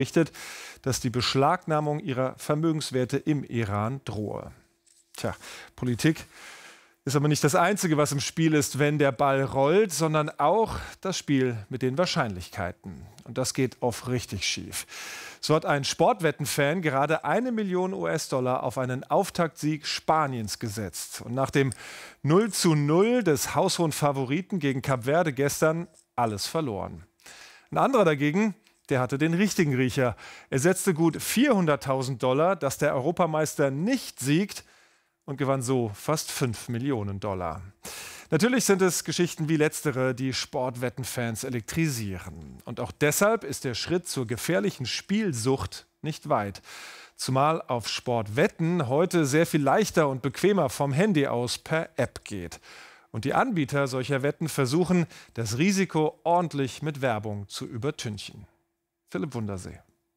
berichtet, dass die Beschlagnahmung ihrer Vermögenswerte im Iran drohe. Tja, Politik ist aber nicht das Einzige, was im Spiel ist, wenn der Ball rollt, sondern auch das Spiel mit den Wahrscheinlichkeiten. Und das geht oft richtig schief. So hat ein Sportwettenfan gerade 1 Million US-Dollar auf einen Auftaktsieg Spaniens gesetzt. Und nach dem 0:0 des haushohen Favoriten gegen Kap Verde gestern alles verloren. Ein anderer dagegen, der hatte den richtigen Riecher. Er setzte gut 400.000 $, dass der Europameister nicht siegt, und gewann so fast 5 Millionen $. Natürlich sind es Geschichten wie letztere, die Sportwettenfans elektrisieren. Und auch deshalb ist der Schritt zur gefährlichen Spielsucht nicht weit. Zumal auf Sportwetten heute sehr viel leichter und bequemer vom Handy aus per App geht. Und die Anbieter solcher Wetten versuchen, das Risiko ordentlich mit Werbung zu übertünchen. Philipp Wundersee.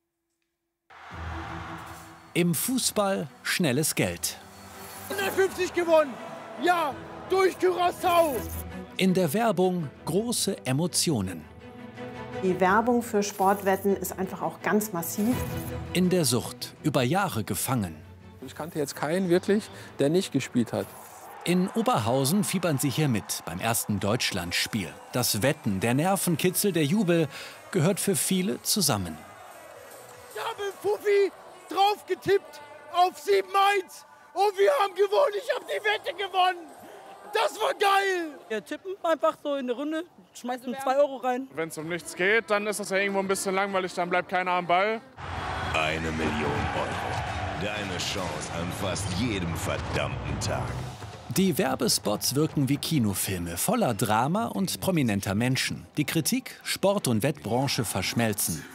Im Fußball schnelles Geld. 150 gewonnen. Ja, durch Curaçao. In der Werbung große Emotionen. Die Werbung für Sportwetten ist einfach auch ganz massiv. In der Sucht über Jahre gefangen. Ich kannte jetzt keinen wirklich, der nicht gespielt hat. In Oberhausen fiebern sie hier mit beim ersten Deutschlandspiel. Das Wetten, der Nervenkitzel, der Jubel gehört für viele zusammen. Ich habe Fuffi drauf getippt auf 7:1. Und wir haben gewonnen, ich habe die Wette gewonnen. Das war geil. Wir tippen einfach so in der Runde, schmeißen 2 € rein. Wenn es um nichts geht, dann ist das ja irgendwo ein bisschen langweilig, dann bleibt keiner am Ball. 1 Million €. Deine Chance an fast jedem verdammten Tag. Die Werbespots wirken wie Kinofilme, voller Drama und prominenter Menschen. Die Kritik, Sport- und Wettbranche verschmelzen.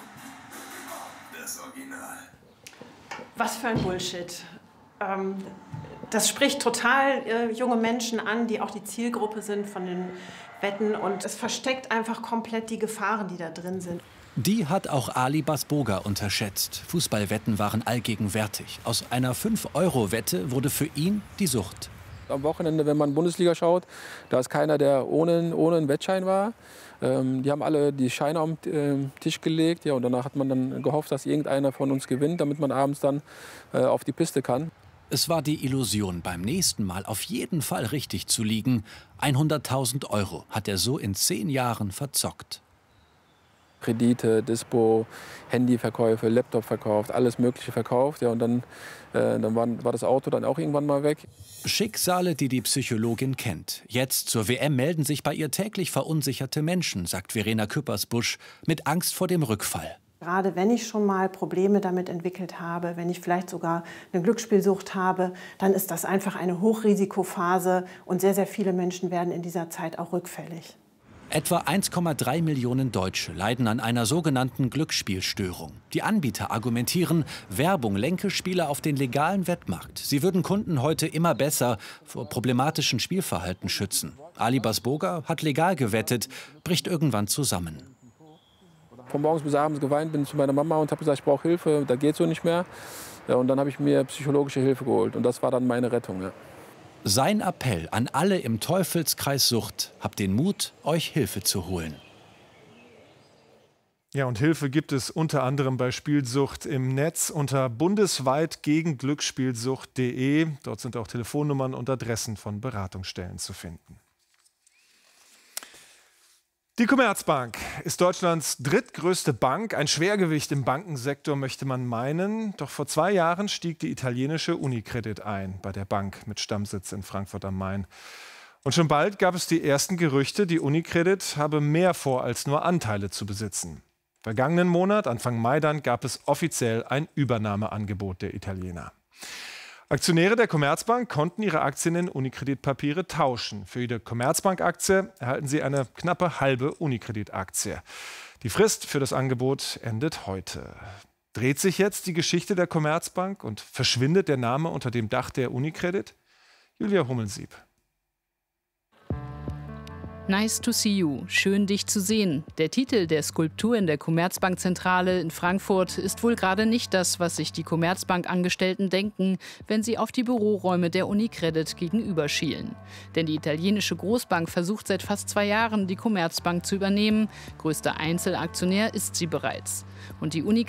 Das Original. Was für ein Bullshit. Das spricht total junge Menschen an, die auch die Zielgruppe sind von den Wetten. Und es versteckt einfach komplett die Gefahren, die da drin sind. Die hat auch Ali Basboga unterschätzt. Fußballwetten waren allgegenwärtig. Aus einer 5-Euro-Wette wurde für ihn die Sucht. Am Wochenende, wenn man Bundesliga schaut, da ist keiner, der ohne einen Wettschein war. Die haben alle die Scheine auf den Tisch gelegt. Ja, und danach hat man dann gehofft, dass irgendeiner von uns gewinnt, damit man abends dann auf die Piste kann. Es war die Illusion, beim nächsten Mal auf jeden Fall richtig zu liegen. 100.000 € hat er so in 10 Jahren verzockt. Kredite, Dispo, Handyverkäufe, Laptop verkauft, alles Mögliche verkauft. Ja, und dann war das Auto dann auch irgendwann mal weg. Schicksale, die die Psychologin kennt. Jetzt zur WM melden sich bei ihr täglich verunsicherte Menschen, sagt Verena Küppersbusch, mit Angst vor dem Rückfall. Gerade wenn ich schon mal Probleme damit entwickelt habe, wenn ich vielleicht sogar eine Glücksspielsucht habe, dann ist das einfach eine Hochrisikophase und sehr, sehr viele Menschen werden in dieser Zeit auch rückfällig. Etwa 1,3 Millionen Deutsche leiden an einer sogenannten Glücksspielstörung. Die Anbieter argumentieren, Werbung lenke Spieler auf den legalen Wettmarkt. Sie würden Kunden heute immer besser vor problematischen Spielverhalten schützen. Ali Basboga hat legal gewettet, bricht irgendwann zusammen. Von morgens bis abends geweint, bin zu meiner Mama und habe gesagt, ich brauche Hilfe, da geht so nicht mehr. Ja, und dann habe ich mir psychologische Hilfe geholt und das war dann meine Rettung. Ja. Sein Appell an alle im Teufelskreis Sucht: Habt den Mut, euch Hilfe zu holen. Ja, und Hilfe gibt es unter anderem bei Spielsucht im Netz unter bundesweitgegenglücksspielsucht.de. Dort sind auch Telefonnummern und Adressen von Beratungsstellen zu finden. Die Commerzbank ist Deutschlands drittgrößte Bank, ein Schwergewicht im Bankensektor, möchte man meinen. Doch vor 2 Jahren stieg die italienische Unicredit ein bei der Bank mit Stammsitz in Frankfurt am Main. Und schon bald gab es die ersten Gerüchte, die Unicredit habe mehr vor, als nur Anteile zu besitzen. Vergangenen Monat, Anfang Mai dann, gab es offiziell ein Übernahmeangebot der Italiener. Aktionäre der Commerzbank konnten ihre Aktien in Unicredit-Papiere tauschen. Für jede Commerzbank-Aktie erhalten sie eine knappe halbe Unicredit-Aktie. Die Frist für das Angebot endet heute. Dreht sich jetzt die Geschichte der Commerzbank und verschwindet der Name unter dem Dach der Unicredit? Julia Hummelsieb. Nice to see you. Schön, dich zu sehen. Der Titel der Skulptur in der Commerzbankzentrale in Frankfurt ist wohl gerade nicht das, was sich die Commerzbank-Angestellten denken, wenn sie auf die Büroräume der Unicredit gegenüberschielen. Denn die italienische Großbank versucht seit fast 2 Jahren, die Commerzbank zu übernehmen. Größter Einzelaktionär ist sie bereits. Und die Unicredit